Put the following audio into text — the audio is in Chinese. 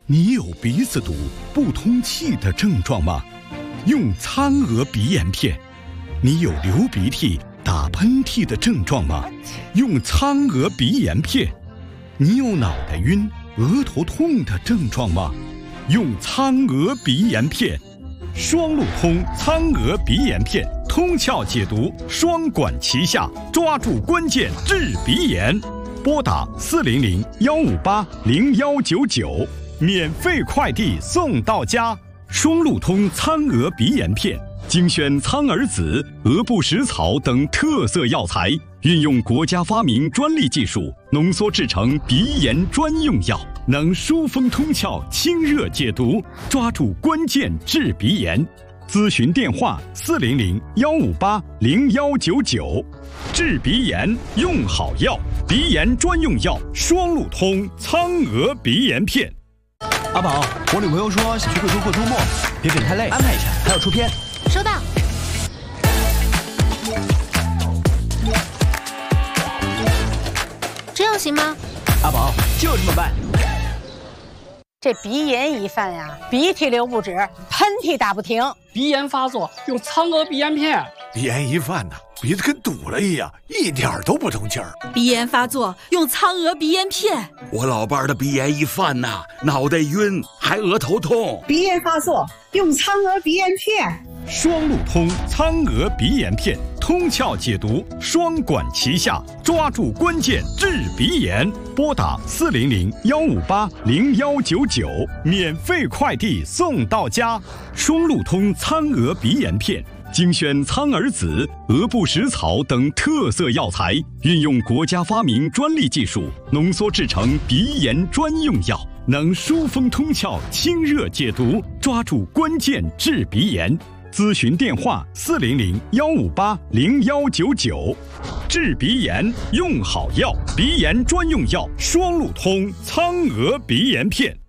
你有鼻子堵、不通气的症状吗？用苍娥鼻炎片。你有流鼻涕、打喷嚏的症状吗？用苍娥鼻炎片。你有脑袋晕、额头痛的症状吗？用苍娥鼻炎片。双路通苍娥鼻炎片，通窍解毒，双管齐下，抓住关键治鼻炎。拨打400-158-0199，免费快递送到家。双路通苍娥鼻炎片，精选苍耳子、鹅不食草等特色药材，运用国家发明专利技术，浓缩制成鼻炎专用药，能疏风通窍、清热解毒，抓住关键治鼻炎。咨询电话400-158-0199。治鼻炎用好药，鼻炎专用药双路通苍娥鼻炎片。 阿宝，我女朋友说想去贵州过周末，别太累，安排一下，还要出片。 收到。这样行吗？ 阿宝，就这么办。 这鼻炎一犯呀，鼻涕流不止，喷嚏打不停。 鼻炎发作用苍娥鼻炎片。 鼻炎一犯呐，鼻子跟堵了一样，一点都不通气儿。 鼻炎发作用苍娥鼻炎片。 我老伴儿的鼻炎一犯呐，脑袋晕，还额头痛。 鼻炎发作用苍娥鼻炎片。 双路通苍娥鼻炎片，通窍解毒，双管齐下，抓住关键治鼻炎。拨打400-158-0199，免费快递送到家。双路通苍娥鼻炎片，精选苍耳子、鹅不食草等特色药材，运用国家发明专利技术，浓缩制成鼻炎专用药，能疏风通窍、清热解毒，抓住关键治鼻炎。咨询电话400-158-0199。治鼻炎用好药，鼻炎专用药双路通苍娥鼻炎片。